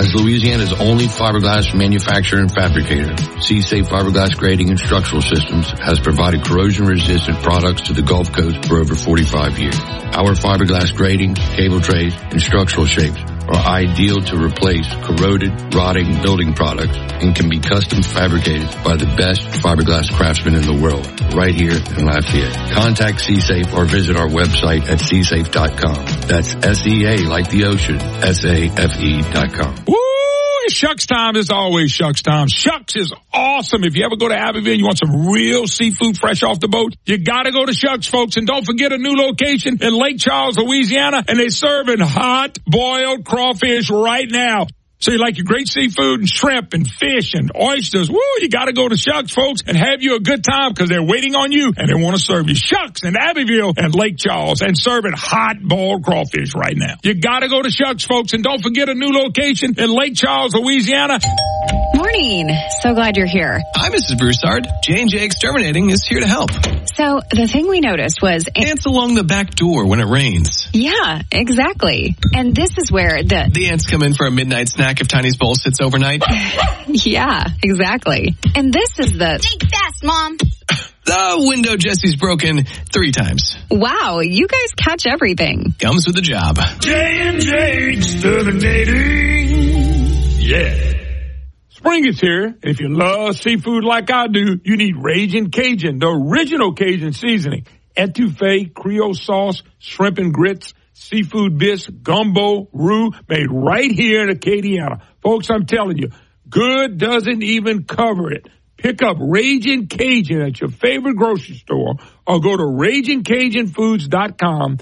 As Louisiana's only fiberglass manufacturer and fabricator, C-Safe Fiberglass Grading and Structural Systems has provided corrosion-resistant products to the Gulf Coast for over 45 years. Our fiberglass grading, cable trays, and structural shapes are ideal to replace corroded, rotting building products and can be custom fabricated by the best fiberglass craftsmen in the world, right here in Lafayette. Contact C-Safe or visit our website at csafe.com. That's S-E-A like the ocean, S-A-F-E.com. Woo! Shucks time is always Shucks time. Shucks is awesome. If you ever go to Abbeville, you want some real seafood fresh off the boat, you gotta go to Shucks, folks. And don't forget a new location in Lake Charles, Louisiana, and they're serving hot boiled crawfish right now. So you like your great seafood and shrimp and fish and oysters. Woo, you got to go to Shucks, folks, and have you a good time because they're waiting on you and they want to serve you. Shucks in Abbeville and Lake Charles and serving hot boiled crawfish right now. You got to go to Shucks, folks, and don't forget a new location in Lake Charles, Louisiana. Morning. So glad you're here. Hi, Mrs. Broussard. J&J Exterminating is here to help. So the thing we noticed was ants along the back door when it rains. Yeah, exactly. And this is where the ants come in for a midnight snack if Tiny's bowl sits overnight. Yeah, exactly. And this is the think fast, Mom. The window Jesse's broken 3 times. Wow, you guys catch everything. Comes with the job. J&J Exterminating. Yeah. Spring is here, and if you love seafood like I do, you need Ragin' Cajun, the original Cajun seasoning. Etouffee, Creole sauce, shrimp and grits, seafood bisque, gumbo, roux, made right here in Acadiana. Folks, I'm telling you, good doesn't even cover it. Pick up Ragin' Cajun at your favorite grocery store or go to RaginCajunFoods.com,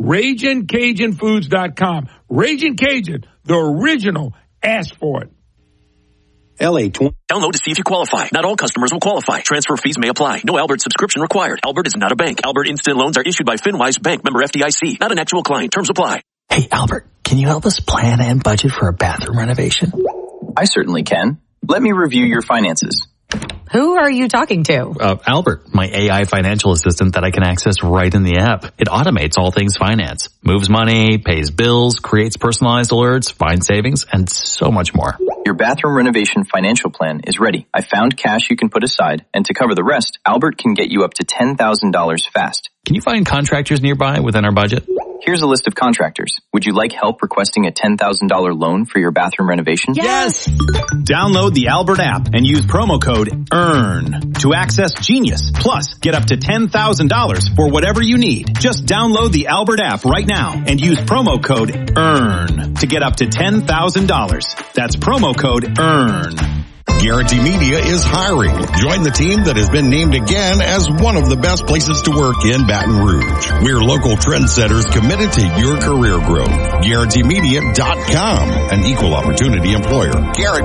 RaginCajunFoods.com. Ragin' Cajun, the original. Ask for it. LA20. Download to see if you qualify. Not all customers will qualify. Transfer fees may apply. No Albert subscription required. Albert is not a bank. Albert Instant Loans are issued by FinWise Bank, member FDIC. Not an actual client. Terms apply. Hey, Albert, can you help us plan and budget for a bathroom renovation? I certainly can. Let me review your finances. Who are you talking to? Albert, my AI financial assistant that I can access right in the app. It automates all things finance, moves money, pays bills, creates personalized alerts, finds savings, and so much more. Your bathroom renovation financial plan is ready. I found cash you can put aside, and to cover the rest, Albert can get you up to $10,000 fast. Can you find contractors nearby within our budget? Here's a list of contractors. Would you like help requesting a $10,000 loan for your bathroom renovation? Yes! Download the Albert app and use promo code EARN to access Genius. Plus, get up to $10,000 for whatever you need. Just download the Albert app right now and use promo code EARN to get up to $10,000. That's promo code EARN. Guarantee Media is hiring. Join the team that has been named again as one of the best places to work in Baton Rouge. We're local trendsetters committed to your career growth. GuaranteeMedia.com, an equal opportunity employer.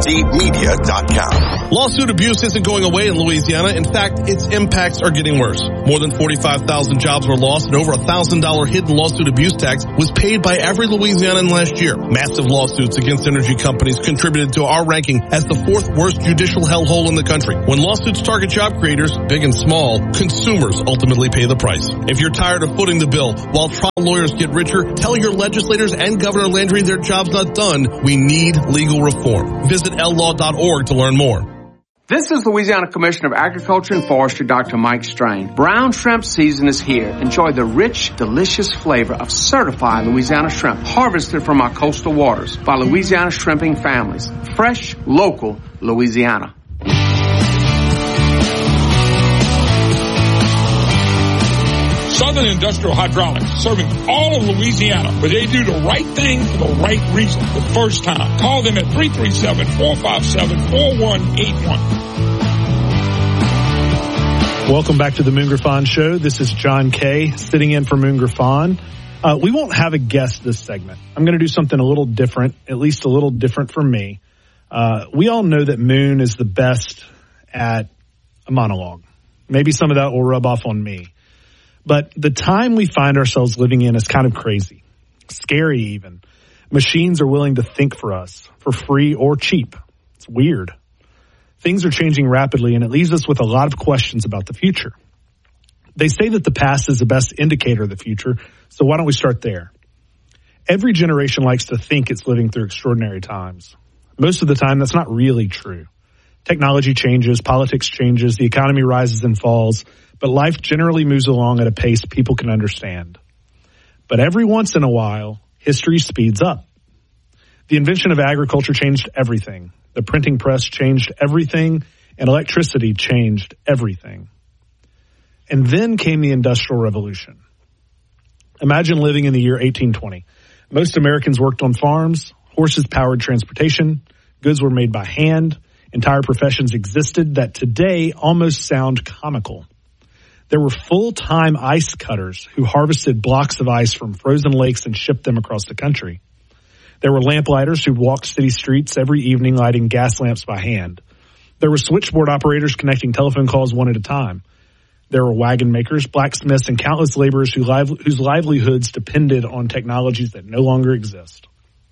GuaranteeMedia.com. Lawsuit abuse isn't going away in Louisiana. In fact, its impacts are getting worse. More than 45,000 jobs were lost, and over $1,000 hidden lawsuit abuse tax was paid by every Louisianan last year. Massive lawsuits against energy companies contributed to our ranking as the 4th worst judicial hellhole in the country. When lawsuits target job creators, big and small, consumers ultimately pay the price. If you're tired of footing the bill while trial lawyers get richer, tell your legislators and Governor Landry their job's not done. We need legal reform. Visit llaw.org to learn more. This is Louisiana Commissioner of Agriculture and Forestry, Dr. Mike Strain. Brown shrimp season is here. Enjoy the rich, delicious flavor of certified Louisiana shrimp harvested from our coastal waters by Louisiana shrimping families. Fresh, local, Louisiana. Southern Industrial Hydraulics, serving all of Louisiana, where they do the right thing for the right reason the first time. Call them at 337-457-4181. Welcome back to the Moon Griffon Show. This is John Kay sitting in for Moon Griffon. We won't have a guest this segment. I'm going to do something a little different, at least a little different for me. We all know that Moon is the best at a monologue. Maybe some of that will rub off on me. But the time we find ourselves living in is kind of crazy, scary even. Machines are willing to think for us for free or cheap. It's weird. Things are changing rapidly, and it leaves us with a lot of questions about the future. They say that the past is the best indicator of the future, so why don't we start there? Every generation likes to think it's living through extraordinary times. Most of the time, that's not really true. Technology changes, politics changes, the economy rises and falls, but life generally moves along at a pace people can understand. But every once in a while, history speeds up. The invention of agriculture changed everything. The printing press changed everything, and electricity changed everything. And then came the Industrial Revolution. Imagine living in the year 1820. Most Americans worked on farms, horses-powered transportation, goods were made by hand, entire professions existed that today almost sound comical. There were full-time ice cutters who harvested blocks of ice from frozen lakes and shipped them across the country. There were lamplighters who walked city streets every evening lighting gas lamps by hand. There were switchboard operators connecting telephone calls one at a time. There were wagon makers, blacksmiths, and countless laborers whose livelihoods depended on technologies that no longer exist.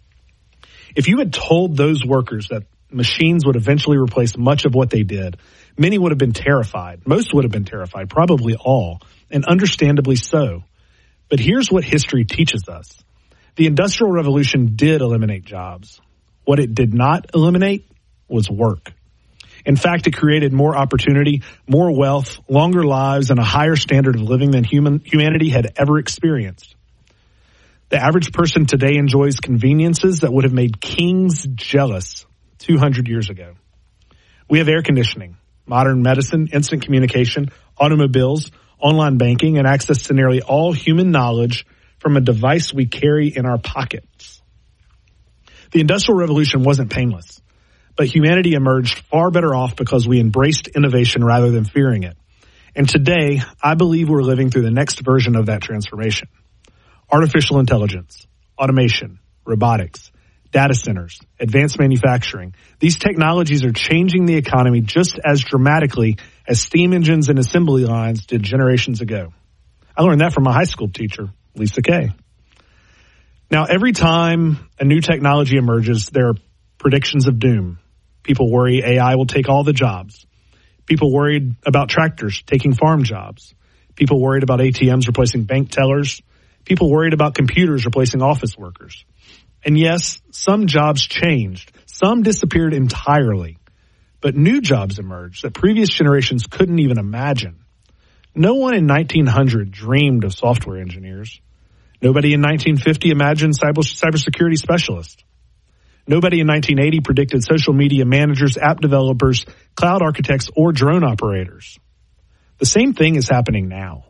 If you had told those workers that machines would eventually replace much of what they did, many would have been terrified. Most would have been terrified, probably all, and understandably so. But here's what history teaches us. The Industrial Revolution did eliminate jobs. What it did not eliminate was work. In fact, it created more opportunity, more wealth, longer lives, and a higher standard of living than humanity had ever experienced. The average person today enjoys conveniences that would have made kings jealous 200 years ago. We have air conditioning, modern medicine, instant communication, automobiles, online banking, and access to nearly all human knowledge from a device we carry in our pockets. The Industrial Revolution wasn't painless, but humanity emerged far better off because we embraced innovation rather than fearing it. And today, I believe we're living through the next version of that transformation. Artificial intelligence, automation, robotics, data centers, advanced manufacturing. These technologies are changing the economy just as dramatically as steam engines and assembly lines did generations ago. I learned that from my high school teacher, Lisa Kay. Now, every time a new technology emerges, there are predictions of doom. People worry AI will take all the jobs. People worried about tractors taking farm jobs. People worried about ATMs replacing bank tellers. People worried about computers replacing office workers. And yes, some jobs changed. Some disappeared entirely. But new jobs emerged that previous generations couldn't even imagine. No one in 1900 dreamed of software engineers. Nobody in 1950 imagined cybersecurity specialists. Nobody in 1980 predicted social media managers, app developers, cloud architects, or drone operators. The same thing is happening now.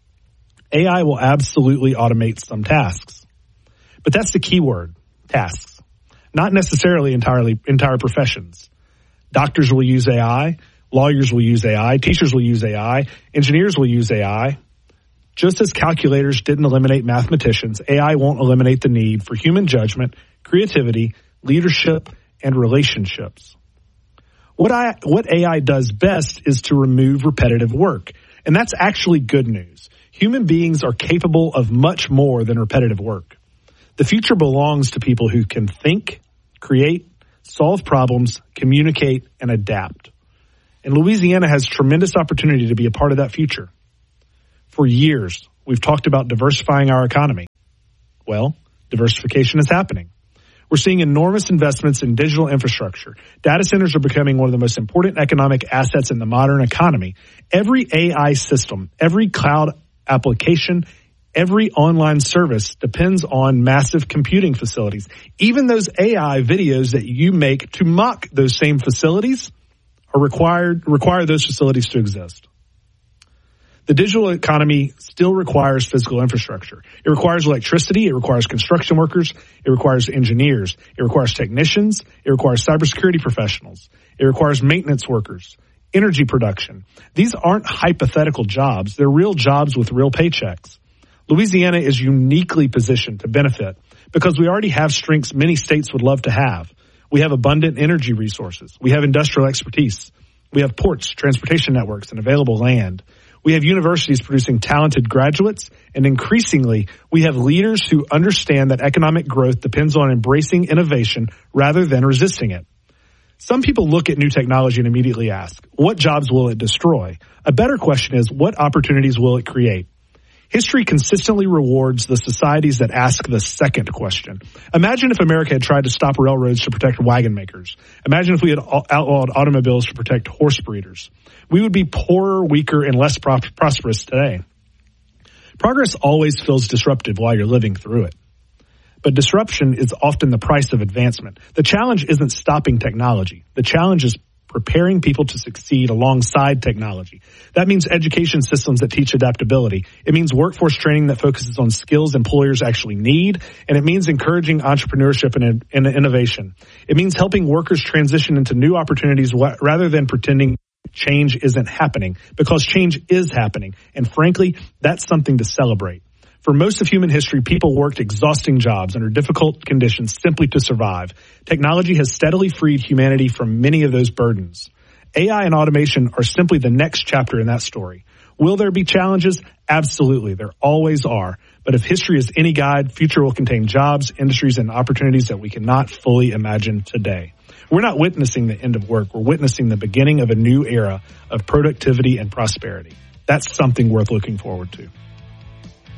AI will absolutely automate some tasks. But that's the key word, tasks. Not necessarily entire professions. Doctors will use AI. Lawyers will use AI. Teachers will use AI. Engineers will use AI. Just as calculators didn't eliminate mathematicians, AI won't eliminate the need for human judgment, creativity, leadership, and relationships. What AI does best is to remove repetitive work. And that's actually good news. Human beings are capable of much more than repetitive work. The future belongs to people who can think, create, solve problems, communicate, and adapt. And Louisiana has tremendous opportunity to be a part of that future. For years, we've talked about diversifying our economy. Well, diversification is happening. We're seeing enormous investments in digital infrastructure. Data centers are becoming one of the most important economic assets in the modern economy. Every AI system, every cloud application, every online service depends on massive computing facilities. Even those AI videos that you make to mock those same facilities are require those facilities to exist. The digital economy still requires physical infrastructure. It requires electricity. It requires construction workers. It requires engineers. It requires technicians. It requires cybersecurity professionals. It requires maintenance workers, energy production. These aren't hypothetical jobs. They're real jobs with real paychecks. Louisiana is uniquely positioned to benefit because we already have strengths many states would love to have. We have abundant energy resources. We have industrial expertise. We have ports, transportation networks, and available land. We have universities producing talented graduates, and increasingly, we have leaders who understand that economic growth depends on embracing innovation rather than resisting it. Some people look at new technology and immediately ask, what jobs will it destroy? A better question is, what opportunities will it create? History consistently rewards the societies that ask the second question. Imagine if America had tried to stop railroads to protect wagon makers. Imagine if we had outlawed automobiles to protect horse breeders. We would be poorer, weaker, and less prosperous today. Progress always feels disruptive while you're living through it. But disruption is often the price of advancement. The challenge isn't stopping technology. The challenge is preparing people to succeed alongside technology. That means education systems that teach adaptability. It means workforce training that focuses on skills employers actually need. And it means encouraging entrepreneurship and innovation. It means helping workers transition into new opportunities rather than pretending change isn't happening, because change is happening. And frankly, that's something to celebrate. For most of human history, people worked exhausting jobs under difficult conditions simply to survive. Technology has steadily freed humanity from many of those burdens. AI and automation are simply the next chapter in that story. Will there be challenges? Absolutely. There always are. But if history is any guide, future will contain jobs, industries, and opportunities that we cannot fully imagine today. We're not witnessing the end of work. We're witnessing the beginning of a new era of productivity and prosperity. That's something worth looking forward to.